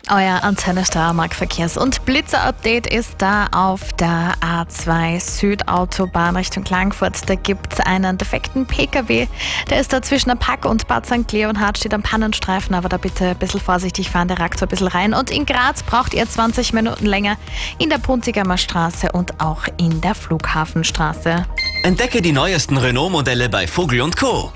Euer Antenne Steiermark Verkehrs- und Blitzer-Update ist da auf der A2 Südautobahn Richtung Klagenfurt. Da gibt es einen defekten PKW. Der ist da zwischen der Pack und Bad St. Leonhard, steht am Pannenstreifen, aber da bitte ein bisschen vorsichtig fahren, der ragt so ein bisschen rein. Und in Graz braucht ihr 20 Minuten länger in der Puntigamer Straße und auch in der Flughafenstraße. Entdecke die neuesten Renault-Modelle bei Vogel & Co.